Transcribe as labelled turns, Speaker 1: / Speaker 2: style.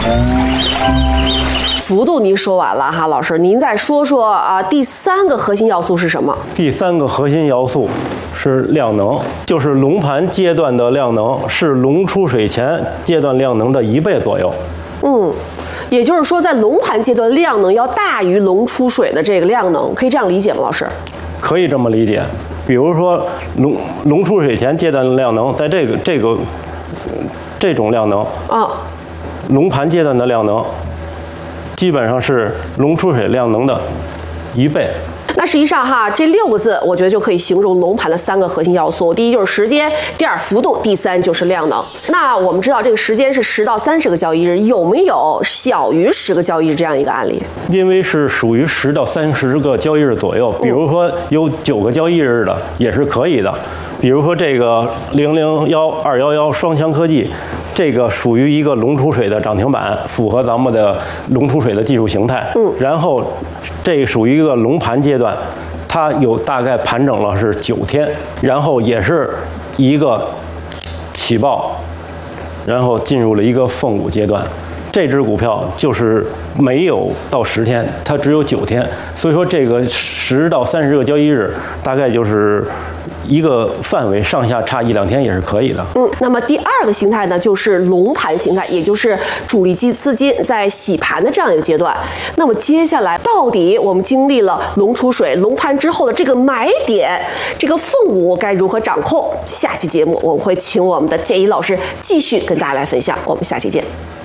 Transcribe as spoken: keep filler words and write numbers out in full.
Speaker 1: 幅度您说完了哈，老师，您再说说啊，第三个核心要素是什么？
Speaker 2: 第三个核心要素是量能，就是龙盘阶段的量能是龙出水前阶段量能的一倍左右。
Speaker 1: 嗯，也就是说，在龙盘阶段量能要大于龙出水的这个量能，可以这样理解吗，老师？
Speaker 2: 可以这么理解。比如说龙龙出水前阶段的量能，在这个这个这种量能
Speaker 1: 啊，
Speaker 2: 龙盘阶段的量能。基本上是龙出水量能的一倍。
Speaker 1: 那实际上哈，这六个字我觉得就可以形容龙盘的三个核心要素：第一就是时间，第二幅度，第三就是量能。那我们知道这个时间是十到三十个交易日，有没有小于十个交易日这样一个案例？
Speaker 2: 因为是属于十到三十个交易日左右，比如说有九个交易日的也是可以的。比如说这个零零幺二幺幺双强科技。这个属于一个龙出水的涨停板，符合咱们的龙出水的技术形态。嗯，然后这属于一个龙盘阶段，它有大概盘整了是九天，然后也是一个起爆，然后进入了一个凤舞阶段。这只股票就是没有到十天，它只有九天，所以说这个十到三十个交易日，大概就是一个范围，上下差一两天也是可以的。
Speaker 1: 嗯，那么第二个形态呢，就是龙盘形态，也就是主力基资金在洗盘的这样一个阶段。那么接下来，到底我们经历了龙出水、龙盘之后的这个买点，这个凤舞该如何掌控？下期节目我们会请我们的建一老师继续跟大家来分享。我们下期见。